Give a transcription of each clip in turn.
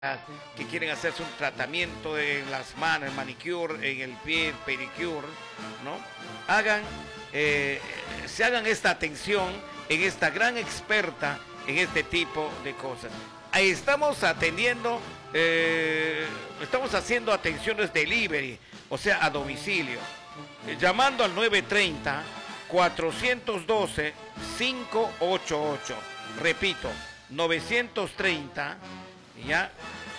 que quieren hacerse un tratamiento en las manos, el manicure, en el pie, el pedicure, ¿no? Hagan, se hagan esta atención en esta gran experta en este tipo de cosas. Ahí estamos atendiendo, estamos haciendo atenciones delivery, o sea, a domicilio, llamando al 930-412-588. Repito, 930, ya,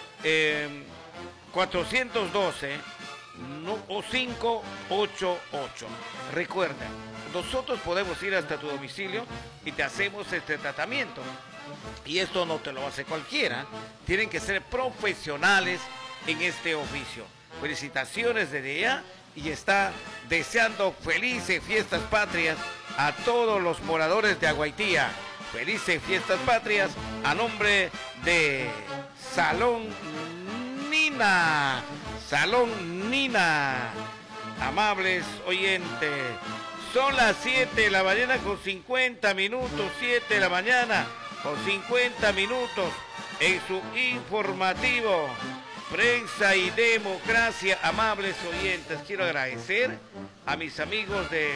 412 o 588. Recuerda, nosotros podemos ir hasta tu domicilio y te hacemos este tratamiento. Y esto no te lo hace cualquiera. Tienen que ser profesionales en este oficio. Felicitaciones desde ya y está deseando felices fiestas patrias a todos los moradores de Aguaitía. Felices fiestas patrias a nombre de Salón Nina. Salón Nina. Amables oyentes, son las 7 de la mañana con 50 minutos, 7 de la mañana con 50 minutos en su informativo Prensa y Democracia. Amables oyentes, quiero agradecer a mis amigos de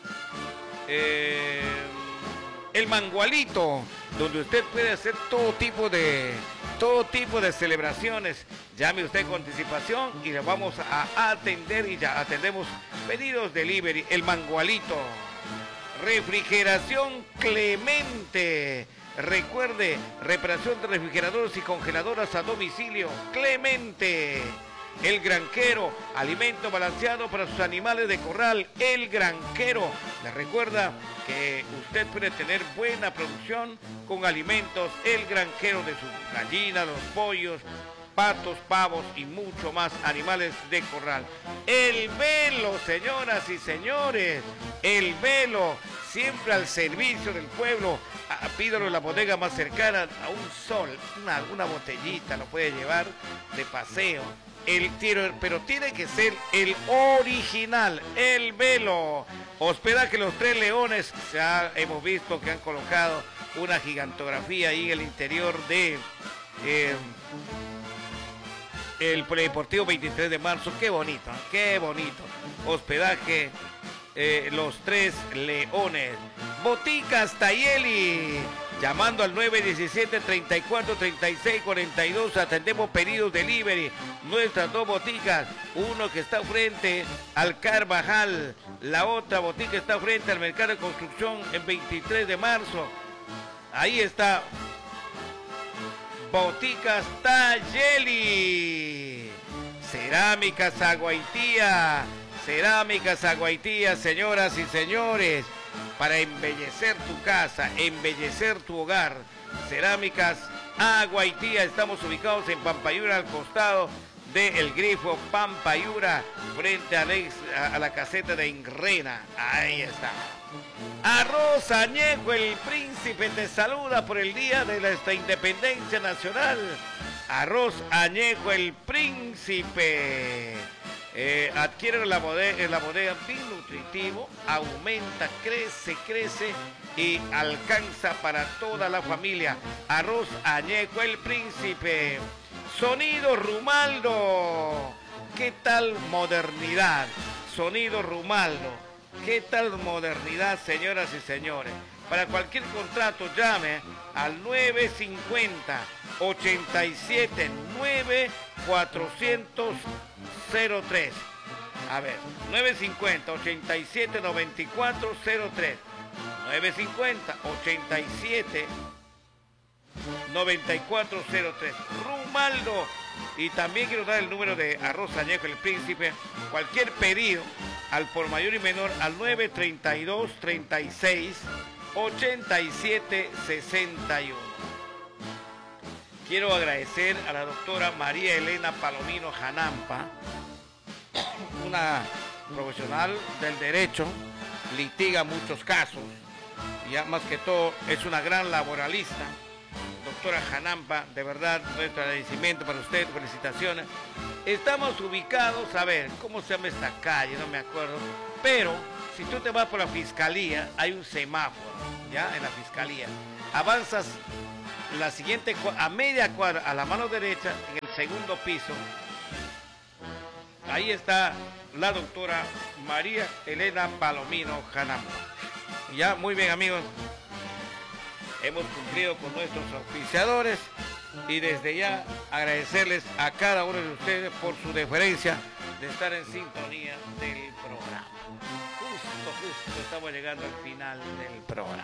El Mangualito, donde usted puede hacer todo tipo de celebraciones. Llame usted con anticipación y le vamos a atender, y ya atendemos pedidos delivery. El Mangualito. Refrigeración Clemente. Recuerde, reparación de refrigeradores y congeladoras a domicilio. Clemente. El Granjero, alimento balanceado para sus animales de corral. El Granjero. Le recuerda que usted puede tener buena producción con alimentos. El Granjero, de sus gallinas, los pollos, patos, pavos y mucho más animales de corral. El Velo, señoras y señores. El Velo, siempre al servicio del pueblo. Pídalo en la bodega más cercana, a un sol, una botellita, lo puede llevar de paseo. El tiro, pero tiene que ser el original, El Velo. Hospedaje Los Tres Leones, ya hemos visto que han colocado una gigantografía ahí en el interior de el Polideportivo 23 de marzo. Qué bonito, qué bonito. Hospedaje Los Tres Leones. Boticas Tayeli, llamando al 917-34-36-42, atendemos pedidos delivery. Nuestras dos boticas, uno que está frente al Carvajal, la otra botica está frente al Mercado de Construcción en 23 de marzo. Ahí está Boticas Tayeli. Cerámicas Aguaitía, Cerámicas Aguaitía, señoras y señores, para embellecer tu casa, embellecer tu hogar. Cerámicas Aguaitía, estamos ubicados en Pampayura, al costado del Grifo Pampayura, frente a la caseta de Ingrena. Ahí está. Arroz Añejo El Príncipe te saluda por el día de nuestra independencia nacional. Arroz Añejo El Príncipe. Adquiere la bodega bien nutritivo, aumenta, crece y alcanza para toda la familia. Arroz Añejo El Príncipe. Sonido Rumaldo. ¿Qué tal modernidad? Sonido Rumaldo. ¿Qué tal modernidad, señoras y señores? Para cualquier contrato llame al 950-87-9-403. A ver, 950-87-9403. 950-87-9403. Rumaldo. Y también quiero dar el número de Arroz Añejo El Príncipe. Cualquier pedido al por mayor y menor al 932-36-87-61. Quiero agradecer a la doctora María Elena Palomino Janampa, una profesional del derecho, litiga muchos casos, y más que todo es una gran laboralista. Doctora Janampa, de verdad, nuestro agradecimiento para usted, felicitaciones. Estamos ubicados, a ver, ¿cómo se llama esta calle? No me acuerdo, pero si tú te vas por la fiscalía, hay un semáforo, ¿ya? En la fiscalía. Avanzas la siguiente, a media cuadra, a la mano derecha, en el segundo piso, ahí está la doctora María Elena Palomino Janamba. Ya, muy bien, amigos. Hemos cumplido con nuestros auspiciadores y desde ya agradecerles a cada uno de ustedes por su deferencia de estar en sintonía del programa. Justo estamos llegando al final del programa.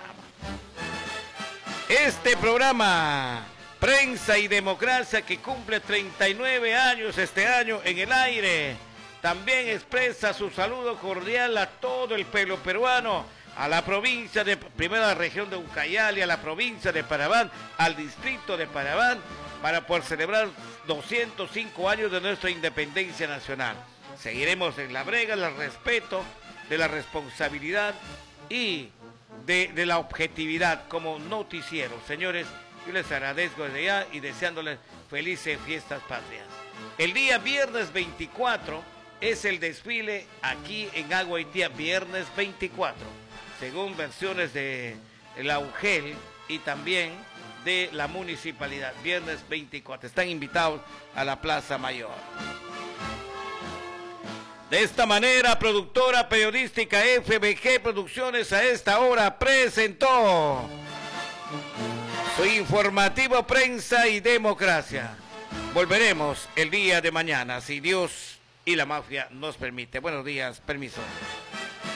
Este programa, Prensa y Democracia, que cumple 39 años este año en el aire, también expresa su saludo cordial a todo el pueblo peruano, a la provincia de primera región de Ucayali, a la provincia de Parabán, al distrito de Parabán, para poder celebrar 205 años de nuestra independencia nacional. Seguiremos en la brega, el respeto, de la responsabilidad y de la objetividad como noticiero. Señores, yo les agradezco desde ya y deseándoles felices fiestas patrias. El día viernes 24 es el desfile aquí en Agua Haitía, viernes 24, según versiones de la UGEL y también de la municipalidad, viernes 24. Están invitados a la Plaza Mayor. De esta manera, productora periodística FBG Producciones a esta hora presentó su informativo Prensa y Democracia. Volveremos el día de mañana, si Dios y la mafia nos permite. Buenos días, permiso.